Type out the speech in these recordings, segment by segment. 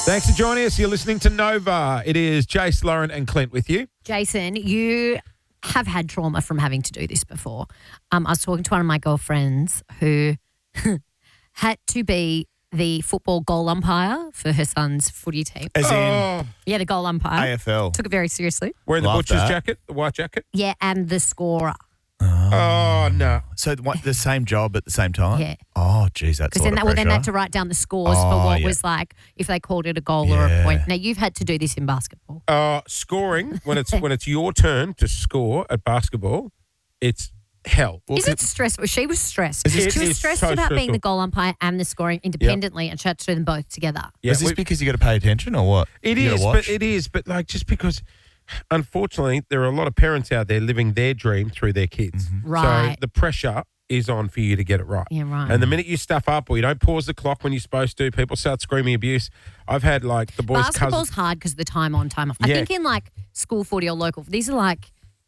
Thanks for joining us. You're listening to Nova. It is Jace, Lauren and Clint with you. Jason, you have had trauma from having to do this before. I was talking to one of my girlfriends who had to be the football goal umpire for her son's footy team. As in Yeah, the goal umpire. AFL. Took it very seriously. Wearing the Love butcher's that. jacket, the white jacket. Yeah, and the scorer. Oh, no. So the same job at the same time? Yeah. Oh, geez, that's a Because lot of then they had pressure. to write down the scores for Oh, what yeah. was like if they called it a goal or a Yeah. point. Now, you've had to do this in basketball. Scoring, when it's your turn to score at basketball, it's hell. Is it stressful? She was stressed. It She was is stressed so about being stressful. the goal umpire and the scoring independently, and she had to do them both together. Yeah, Is this because you got to pay attention or what? It You gotta is, watch? but it is. But like, just because, unfortunately, there are a lot of parents out there living their dream through their kids. Right. So the pressure is on for you to get it right. Yeah, right. And the minute you stuff up or you don't pause the clock when you're supposed to, people start screaming abuse. I've had like the boys' Basketball's cousins. hard because of the time on, time off. I Yeah. think in like school footy or local, these are like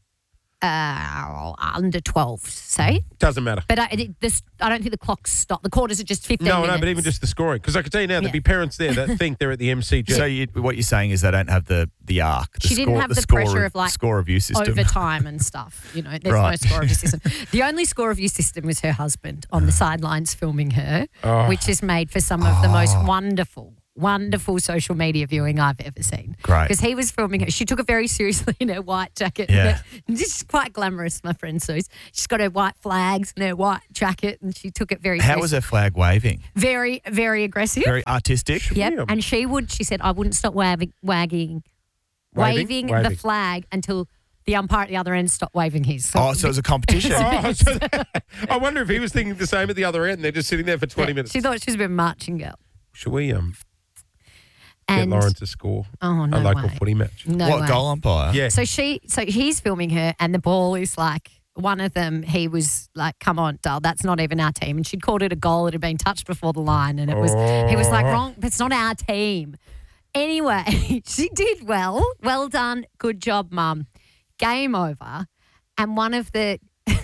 under 12, say. Doesn't matter. But I don't think the clocks stop. The quarters are just 15 minutes. No, but even just the scoring. Because I can tell you now, there'd Yeah. be parents there that think they're at the MCG. So what you're saying is they don't have the arc. She didn't have the pressure of like score review system. overtime and stuff. You know, there's Right. no score review system. The only score review system was her husband on the sidelines filming her, which is made for some of the most wonderful social media viewing I've ever seen. Great. Because he was filming her. She took it very seriously in her white jacket. Yeah. This is quite glamorous, my friend Suze. She's got her white flags and her white jacket, and she took it very How seriously. was her flag waving? Very, very aggressive. Very artistic. Yep. Yeah. And she said, I wouldn't stop waving Waving? the flag until the umpire at the other end stopped waving his. So it was a competition. I wonder if he was thinking the same at the other end. They're just sitting there for 20 minutes. She thought she was a bit of a marching girl. Should we get And Lauren to score Oh, no a local way. footy match? no What, way. goal umpire? Yeah. So he's filming her, and the ball is like, one of them, he was like, come on, Dal, that's not even our team. And she'd called it a goal. It had been touched before the line. And he was like, wrong, but it's not our team. Anyway, she did well. Well done. Good job, Mum. Game over. And one of the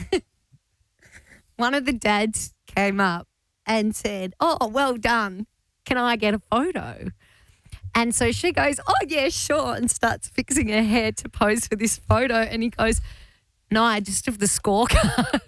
dads came up and said, oh, well done. Can I get a photo? And so she goes, oh, yeah, sure, and starts fixing her hair to pose for this photo. And he goes, no, I just have the scorecard.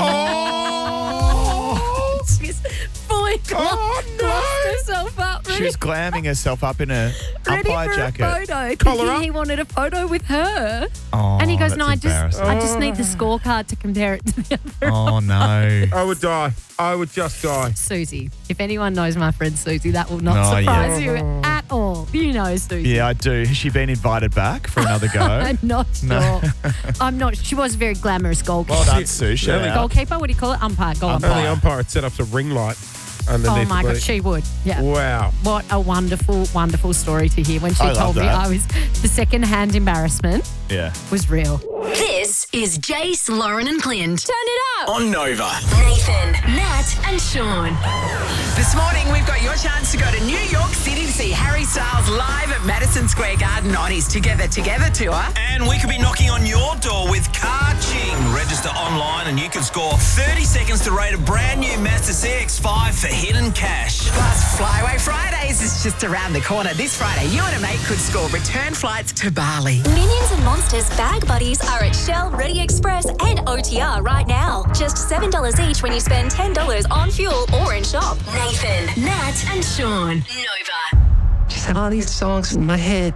Oh. She's fully glossed herself up. She was glamming herself up in a ready umpire for jacket. a photo. Collar Thinking up. he wanted a photo with her. Oh, And he goes, that's no, I embarrassing. just need the scorecard to compare it to the other. Oh, no. I would die. I would just die. Susie. If anyone knows my friend Susie, that will not Oh, surprise yeah. you at all. You know Susie. Yeah, I do. Has she been invited back for another go? I'm not sure. No. I'm not. She was a very glamorous goalkeeper. Well done, Sue. Shout Really? out. Goalkeeper? What do you call it? Umpire. Goal Umpire. Only umpire. umpire had set up a ring light underneath Oh my the God, she would. Yeah. Wow. What a wonderful, wonderful story to hear. When she I love told me that. I was the second-hand embarrassment Yeah. was real. This is Jace, Lauren and Clint. Turn it up. On Nova. Nathan, Nat and Sean. This morning, we've got your chance to go to New York City to see Harry Styles live at Madison Square Garden on his Together Together tour. And we could be knocking on your door with Car Ching. Register online and you can score 30 seconds to rate a brand new Mazda CX-5 for hidden cash. Plus, Flyaway Fridays is just around the corner. This Friday, you and a mate could score return flights to Bali. Minions and Monsters Bag Buddies are at Shell, Ready Express and OTR right now. Just $7 each when you spend $10 on fuel or in shop. Nathan, Nat and Sean. Nova. Just have all these songs in my head.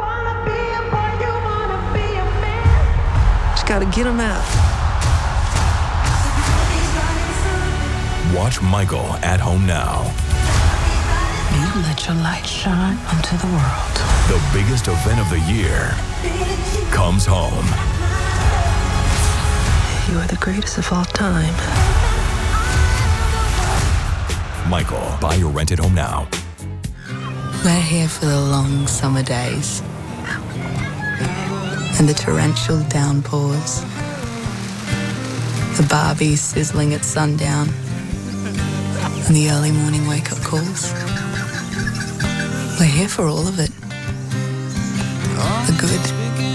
Just gotta get them out. Watch Michael at home now. You let your light shine onto the world. The biggest event of the year comes home. You are the greatest of all time. Michael, buy your rent at home now. We're here for the long summer days and the torrential downpours, the Barbies sizzling at sundown and the early morning wake-up calls. We're here for all of it. The good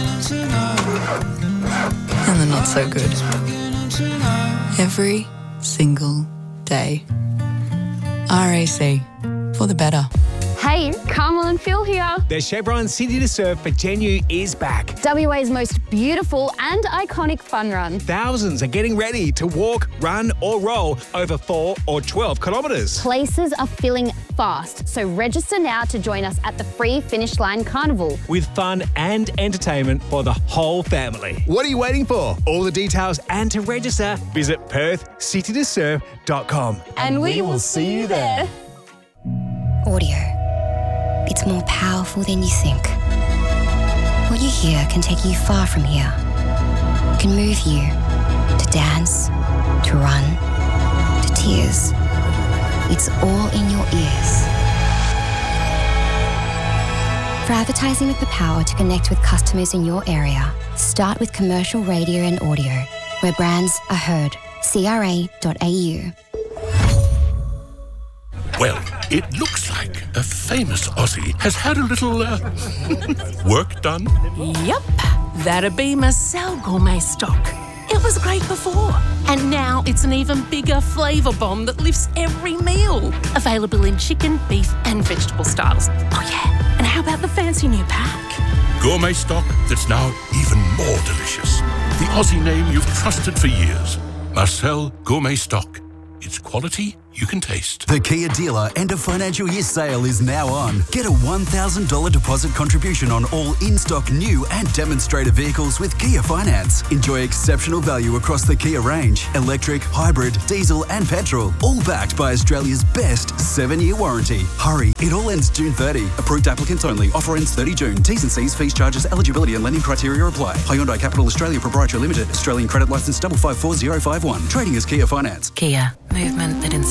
and the not so good. Every single day. RAC, for the better. Hey, Carmel and Phil here. The Chevron City to Surf for Genu is back. WA's most beautiful and iconic fun run. Thousands are getting ready to walk, run or roll over 4 or 12 kilometres. Places are filling fast, so register now to join us at the free Finish Line Carnival. With fun and entertainment for the whole family. What are you waiting for? All the details and to register, visit PerthCityToSurf.com. And we will see you there. Audio. It's more powerful than you think. What you hear can take you far from here. It can move you to dance, to run, to tears. It's all in your ears. For advertising with the power to connect with customers in your area, start with commercial radio and audio, where brands are heard. CRA.au. Well, it looks like a famous Aussie has had a little work done. Yep, that'd be Marcel Gourmet Stock. It was great before, and now it's an even bigger flavour bomb that lifts every meal. Available in chicken, beef and vegetable styles. Oh yeah, and how about the fancy new pack? Gourmet Stock that's now even more delicious. The Aussie name you've trusted for years. Marcel Gourmet Stock. It's quality you can taste. The Kia dealer end of financial year sale is now on. Get a $1,000 deposit contribution on all in-stock new and demonstrator vehicles with Kia Finance. Enjoy exceptional value across the Kia range. Electric, hybrid, diesel and petrol. All backed by Australia's best 7-year warranty. Hurry, it all ends June 30. Approved applicants only. Offer ends 30 June. T's and C's, fees, charges, eligibility and lending criteria apply. Hyundai Capital Australia Proprietary Limited. Australian credit licence 554051. Trading as Kia Finance. Kia, movement that inspires.